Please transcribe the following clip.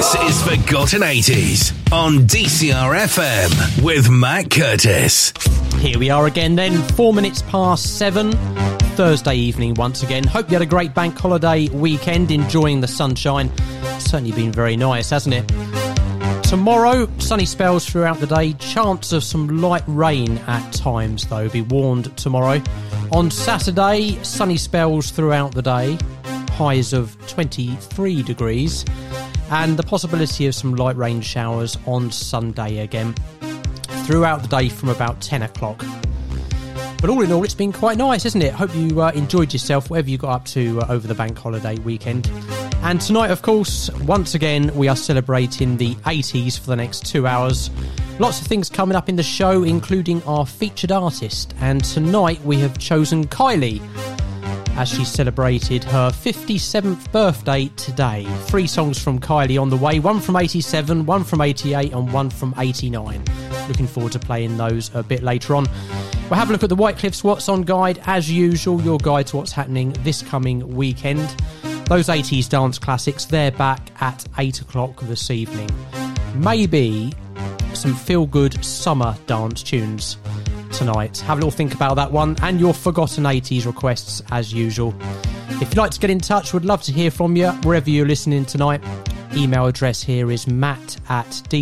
This is Forgotten 80s on DCR FM with Matt Curtis. Here we are again then, 4 minutes past 7, Thursday evening once again. Hope you had a great bank holiday weekend, enjoying the sunshine. It's certainly been very nice, hasn't it? Tomorrow, sunny spells throughout the day. Chance of some light rain at times, though. Be warned tomorrow. On Saturday, sunny spells throughout the day. Highs of 23 degrees. And the possibility of some light rain showers on Sunday again. Throughout the day from about 10 o'clock. But all in all, it's been quite nice, isn't it? Hope you enjoyed yourself, whatever you got up to over the bank holiday weekend. And tonight, of course, once again, we are celebrating the 80s for the next 2 hours. Lots of things coming up in the show, including our featured artist. And tonight, we have chosen Kylie, as she celebrated her 57th birthday today. 3 songs from Kylie on the way, one from 87, one from 88 and one from 89. Looking forward to playing those a bit later on. We'll have a look at the White Cliffs What's On guide, as usual, your guide to what's happening this coming weekend. Those 80s dance classics, they're back at 8 o'clock this evening. Maybe some feel-good summer dance tunes tonight. Have a little think about that one and your forgotten 80s requests as usual. If you'd like to get in touch, we'd love to hear from you wherever you're listening tonight. Email address here is matt@d